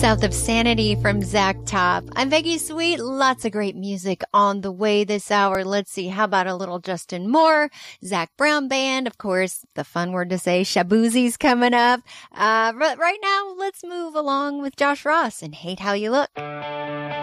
South of Sanity from Zach Top. I'm Peggy Sweet. Lots of great music on the way this hour. Let's see. How about a little Justin Moore, Zach Brown Band? Of course, the fun word to say, Shaboozie's coming up. Right now, let's move along with Josh Ross and Hate How You Look.